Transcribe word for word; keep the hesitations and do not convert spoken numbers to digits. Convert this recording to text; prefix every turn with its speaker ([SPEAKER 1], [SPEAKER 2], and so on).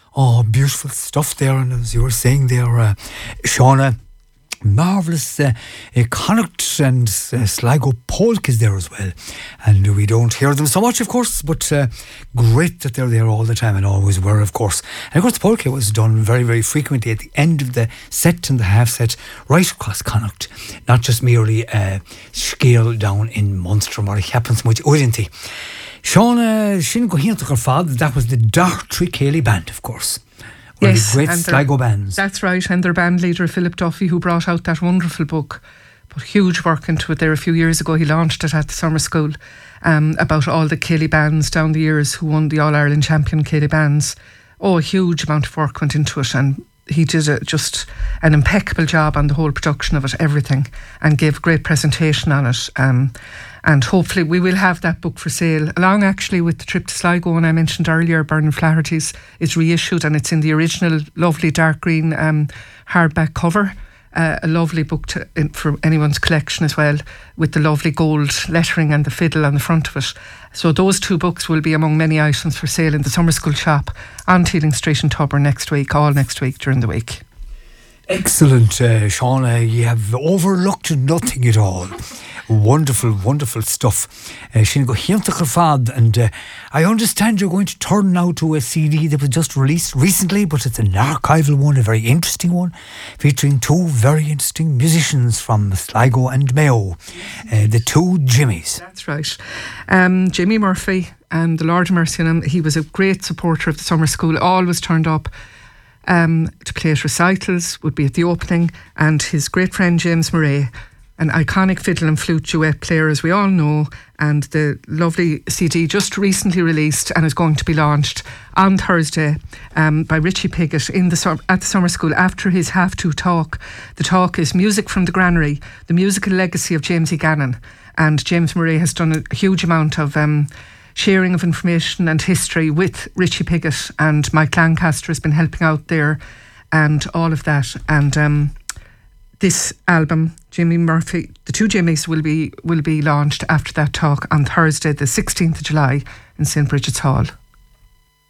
[SPEAKER 1] Oh, beautiful stuff there. And as you were saying there, uh, Shauna, marvellous uh, uh, Connacht and uh, Sligo polkas there as well. And we don't hear them so much, of course, but uh, great that they're there all the time and always were, of course. And of course, the polka was done very, very frequently at the end of the set and the half set, right across Connacht. Not just merely uh, scale down in Munster, or it happens much urgency. Shauna, Shin Gohinta Fad, that was the Dartry Cayley Band, of course. One
[SPEAKER 2] yes,
[SPEAKER 1] of the great Sligo bands.
[SPEAKER 2] That's right, and their band leader Philip Duffy, who brought out that wonderful book, put huge work into it there a few years ago. He launched it at the summer school um, about all the Cayley bands down the years who won the All-Ireland champion Cayley bands. Oh, a huge amount of work went into it, and he did a, just an impeccable job on the whole production of it, everything, and gave a great presentation on it. Um, and hopefully we will have that book for sale, along actually with the trip to Sligo, and I mentioned earlier, Bernard Flaherty's is reissued, and it's in the original lovely dark green um, hardback cover. Uh, a lovely book to, in, for anyone's collection as well, with the lovely gold lettering and the fiddle on the front of it. So those two books will be among many items for sale in the summer school shop on Teeling Street in Tubber next week, all next week during the week.
[SPEAKER 1] Excellent, uh, Shauna. You have overlooked nothing at all. Wonderful, wonderful stuff. Uh, and uh, I understand you're going to turn now to a C D that was just released recently, but it's an archival one, a very interesting one, featuring two very interesting musicians from Sligo and Mayo, uh, the two Jimmies.
[SPEAKER 2] That's right. Um, Jimmy Murphy, and the Lord of Mercy on him, he was a great supporter of the summer school, always turned up um, to play at recitals, would be at the opening, and his great friend James Murray, an iconic fiddle and flute duet player, as we all know, and the lovely C D just recently released and is going to be launched on Thursday um, by Richie Piggott in the at the summer school after his half two talk. The talk is Music from the Granary, the musical legacy of James E. Gannon, and James Murray has done a huge amount of um, sharing of information and history with Richie Piggott, and Mike Lancaster has been helping out there and all of that. And um, this album, Jimmy Murphy, the two Jimmies, will be will be launched after that talk on Thursday, the sixteenth of July in Saint Bridget's Hall.